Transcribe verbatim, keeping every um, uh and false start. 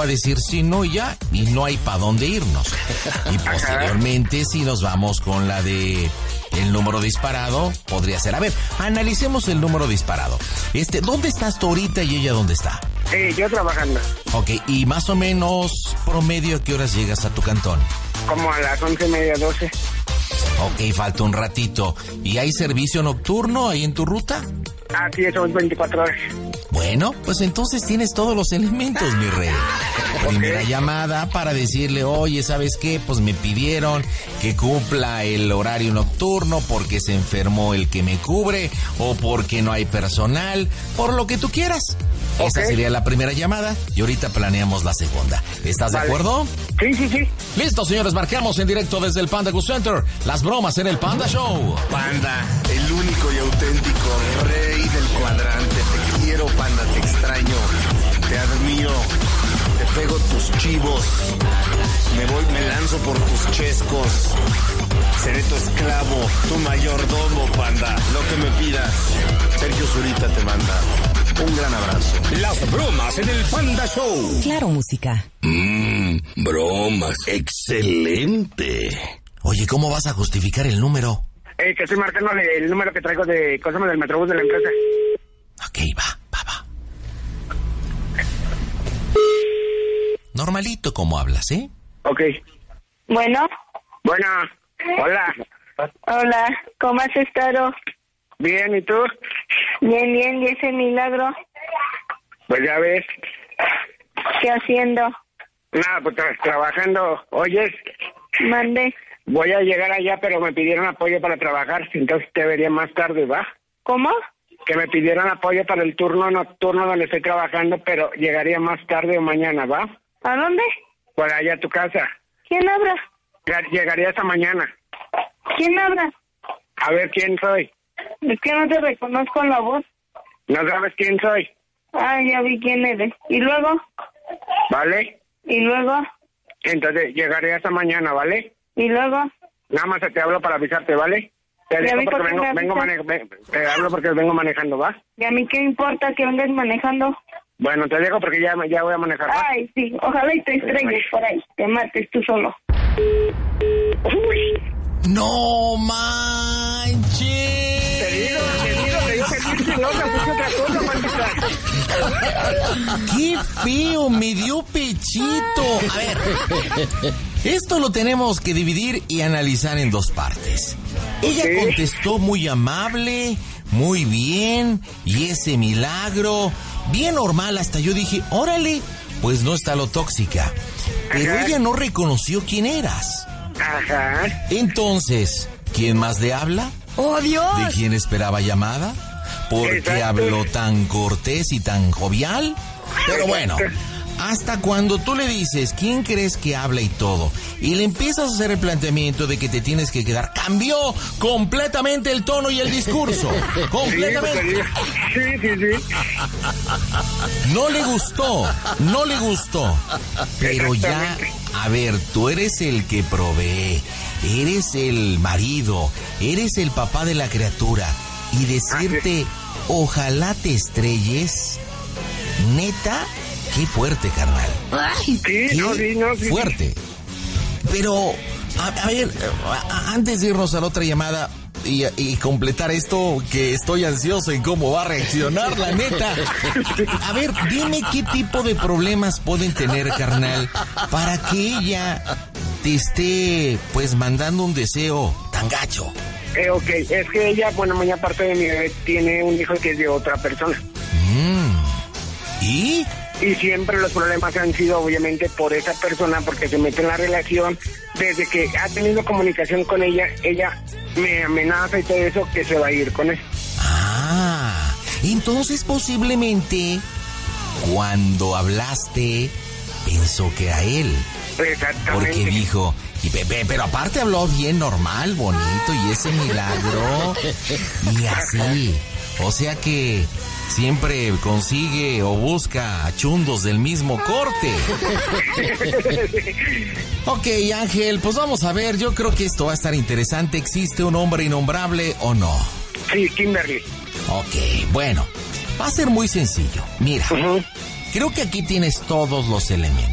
va a decir sí, no y ya, y no hay para dónde irnos. Y posteriormente, si nos vamos con la de el número disparado, podría ser. A ver, analicemos el número disparado. Este, ¿dónde estás tú ahorita y ella dónde está? Sí, yo trabajando. Ok, y más o menos promedio, ¿a qué horas llegas a tu cantón? Como a las once y media, doce. Ok, falta un ratito. ¿Y hay servicio nocturno ahí en tu ruta? Así es, son veinticuatro horas. Bueno, pues entonces tienes todos los elementos, mi rey. Primera okay. llamada para decirle, oye, ¿sabes qué? Pues me pidieron que cumpla el horario nocturno porque se enfermó el que me cubre o porque no hay personal, por lo que tú quieras. Okay. Esa sería la primera llamada y ahorita planeamos la segunda. ¿Estás vale. de acuerdo? Sí, sí, sí. Listo, señores, marcamos en directo desde el Panda Go Center. Las bromas en el Panda Show. Panda, el único y auténtico rey del cuadrante. Te quiero, Panda, te extraño, te admiro, te pego tus chivos, me voy, me lanzo por tus chescos, seré tu esclavo, tu mayordomo, Panda, lo que me pidas. Sergio Zurita te manda un gran abrazo. Las bromas en el Panda Show. Claro, música. Mmm, bromas, excelente. Oye, ¿cómo vas a justificar el número? Eh, que estoy marcándole el número que traigo de cosas del Metrobús de la empresa. Ok, va, va, va. Normalito como hablas, ¿eh? Ok. Bueno. Bueno, hola. Hola, ¿cómo has estado? Bien, ¿y tú? Bien, bien, ¿y ese milagro? Pues ya ves. ¿Qué haciendo? Nada, pues tra- trabajando. Oyes. Mande. Voy a llegar allá, pero me pidieron apoyo para trabajar, entonces te vería más tarde, ¿va? ¿Cómo? Que me pidieron apoyo para el turno nocturno donde estoy trabajando, pero llegaría más tarde o mañana, ¿va? ¿A dónde? Por allá a tu casa. ¿Quién habla? Llegaría esta mañana. ¿Quién habla? A ver, ¿quién soy? Es que no te reconozco la voz. ¿No sabes quién soy? Ah, ya vi quién eres. ¿Y luego? ¿Vale? ¿Y luego? Entonces llegaré esta mañana, ¿vale? ¿Y luego? Nada más te hablo para avisarte, ¿vale? Te dejo porque vengo, vengo mane- ven, te hablo porque vengo manejando, ¿va? ¿Y a mí qué importa que vengas manejando? Bueno, te dejo porque ya, ya voy a manejar, ¿va? Ay, sí, ojalá y te estrelles por ahí, te mates tú solo. Uy. ¡No manches! Te digo, te digo, te digo que sí, no, te puse otra cosa, maldita. ¡Qué feo! Me dio pechito. A ver, esto lo tenemos que dividir y analizar en dos partes. Ella ¿Sí? contestó muy amable, muy bien, y ese milagro, bien normal, hasta yo dije, órale, pues no está lo tóxica. Pero Ajá. ella no reconoció quién eras. Ajá. Entonces, ¿quién más le habla? ¡Oh, Dios! ¿De quién esperaba llamada? ¿Por qué Exacto. habló tan cortés y tan jovial? Pero bueno, hasta cuando tú le dices quién crees que habla y todo, y le empiezas a hacer el planteamiento de que te tienes que quedar, cambió completamente el tono y el discurso. Completamente. Sí, sí, sí. No le gustó, no le gustó. Pero ya, a ver, tú eres el que provee, eres el marido, eres el papá de la criatura. Y decirte, ojalá te estrelles, neta, qué fuerte, carnal. Ay, Sí, Qué no, sí, no, sí. fuerte. Pero, a, a ver, a, antes de irnos a la otra llamada y, y completar esto, que estoy ansioso en cómo va a reaccionar, la neta. A ver, dime qué tipo de problemas pueden tener, carnal, para que ella te esté, pues, mandando un deseo tan gacho. Eh, ok, es que ella, bueno, muy aparte de mi bebé, tiene un hijo que es de otra persona. Mm. ¿Y? Y siempre los problemas han sido obviamente por esa persona, porque se mete en la relación. Desde que ha tenido comunicación con ella, ella me amenaza y todo eso, que se va a ir con él. Ah, entonces posiblemente cuando hablaste pensó que era él. Exactamente. Porque dijo, y pe- pe- pero aparte habló bien normal, bonito, y ese milagro, y así. O sea que siempre consigue o busca a chundos del mismo corte. Ok, Ángel, pues vamos a ver, yo creo que esto va a estar interesante. ¿Existe un hombre innombrable o no? Sí, Kimberly. Ok, bueno, va a ser muy sencillo. Mira, Uh-huh. creo que aquí tienes todos los elementos.